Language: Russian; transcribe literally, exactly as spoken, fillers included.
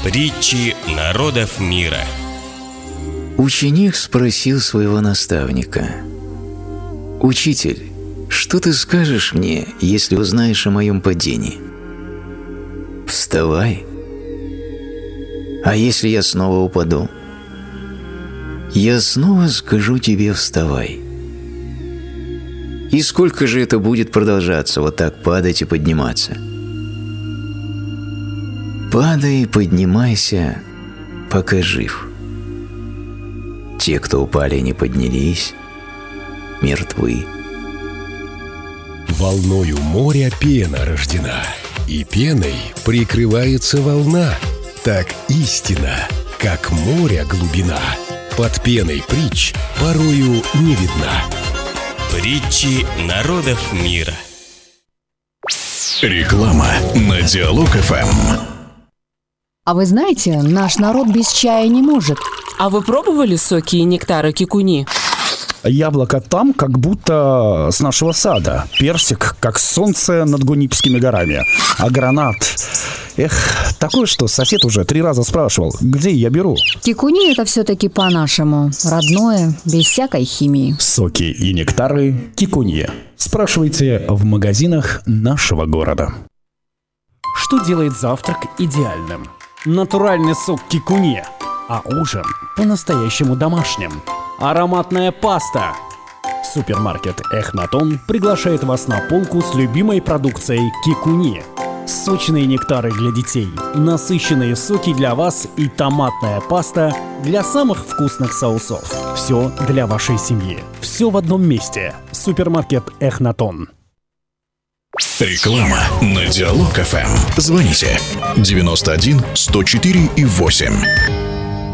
Притчи народов мира. Ученик спросил своего наставника: «Учитель, что ты скажешь мне, если узнаешь о моем падении?» «Вставай». «А если я снова упаду?» «Я снова скажу тебе: вставай». «И сколько же это будет продолжаться, вот так падать и подниматься?» «Падай и поднимайся, пока жив. Те, кто упали и не поднялись, мертвы». Волною моря пена рождена, и пеной прикрывается волна. Так истина, как море глубина, под пеной притч порою не видна. Притчи народов мира. Реклама на Диалог эф эм. А вы знаете, наш народ без чая не может. А вы пробовали соки и нектары кикуни? Яблоко там, как будто с нашего сада. Персик, как солнце над Гунипскими горами. А гранат... Эх, такое, что сосед уже три раза спрашивал, где я беру. Кикуни — это все-таки по-нашему. Родное, без всякой химии. Соки и нектары кикунье. Спрашивайте в магазинах нашего города. Что делает завтрак идеальным? Натуральный сок кикунье. А ужин по-настоящему домашним. Ароматная паста. Супермаркет Эхнатон приглашает вас на полку с любимой продукцией кикунье. Сочные нектары для детей, насыщенные соки для вас и томатная паста для самых вкусных соусов. Все для вашей семьи. Все в одном месте. Супермаркет Эхнатон. Реклама на Диалог эф эм. Звоните девяносто один сто четыре и восемь.